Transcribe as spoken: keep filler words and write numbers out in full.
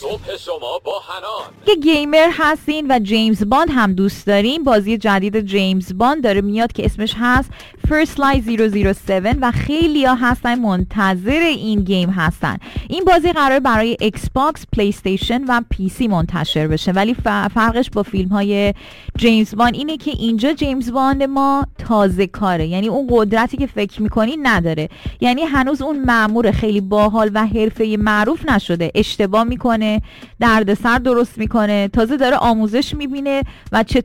صبح شما با حنان. که گیمر هستین و جیمز باند هم دوست دارین، بازی جدید جیمز باند داره میاد که اسمش هست First Light صفر صفر هفت و خیلی ها هستن منتظر این گیم هستن. این بازی قرار برای ایکس باکس، پلی استیشن و پی سی منتشر بشه، ولی فرقش با فیلم های جیمز باند اینه که اینجا جیمز باند ما تازه کاره، یعنی اون قدرتی که فکر میکنی نداره، یعنی هنوز اون مأمور خیلی باحال و حرفه‌ای معروف نشده، اشتباه میکنه، دردسر درست میکنه، تازه داره آموزش میبینه و چطور